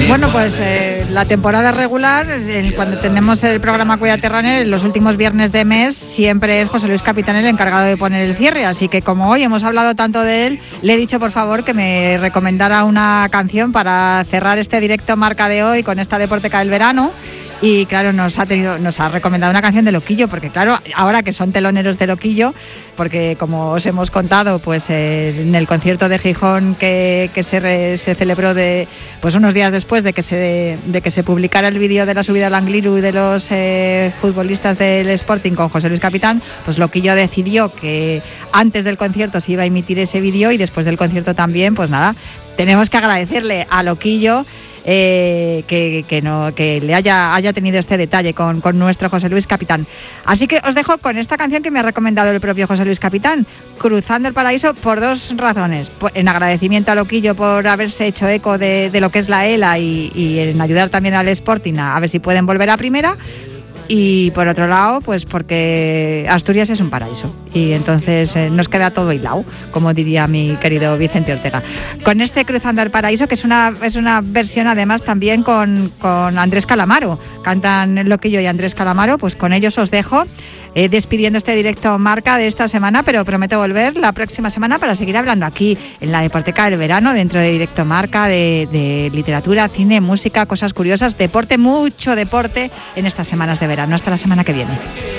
Bueno, pues la temporada regular, cuando tenemos el programa Cuídate Runner, los últimos viernes de mes, siempre es José Luis Capitán el encargado de poner el cierre. Así que como hoy hemos hablado tanto de él, le he dicho por favor que me recomendara una canción para cerrar este directo Marca de hoy con esta Deporteca del verano. Y claro, nos ha recomendado una canción de Loquillo, porque claro, ahora que son teloneros de Loquillo, porque como os hemos contado, pues en el concierto de Gijón que se celebró pues unos días después de que se publicara el vídeo de la subida al Angliru de los futbolistas del Sporting con José Luis Capitán, pues Loquillo decidió que antes del concierto se iba a emitir ese vídeo y después del concierto también. Pues nada, tenemos que agradecerle a Loquillo que le haya tenido este detalle con nuestro José Luis Capitán. Así que os dejo con esta canción que me ha recomendado el propio José Luis Capitán, Cruzando el Paraíso, por dos razones. En agradecimiento a Loquillo por haberse hecho eco de lo que es la ELA y en ayudar también al Sporting a ver si pueden volver a primera. Y por otro lado, pues porque Asturias es un paraíso y entonces nos queda todo hilado, como diría mi querido Vicente Ortega. Con este Cruzando el Paraíso, que es una versión además también con Andrés Calamaro, cantan Loquillo y Andrés Calamaro, pues con ellos os dejo. Despidiendo este directo Marca de esta semana, pero prometo volver la próxima semana para seguir hablando aquí en la Deporteca del verano, dentro de directo Marca, de literatura, cine, música, cosas curiosas, deporte, mucho deporte en estas semanas de verano. Hasta la semana que viene.